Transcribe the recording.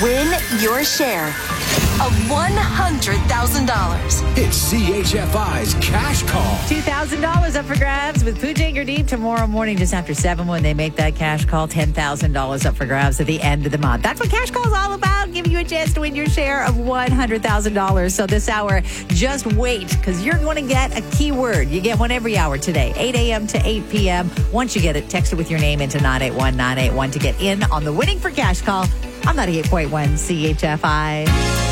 Win your share of $100,000. It's CHFI's Cash Call. $2,000 up for grabs with Pooja and Gurdeep tomorrow morning just after 7 when they make that cash call. $10,000 up for grabs at the end of the month. That's what Cash Call is all about, giving you a chance to win your share of $100,000. So this hour, just wait, because you're going to get a keyword. You get one every hour today, 8 a.m. to 8 p.m. Once you get it, text it with your name into 981-981 to get in on the Winning for Cash Call on 98.1 CHFI.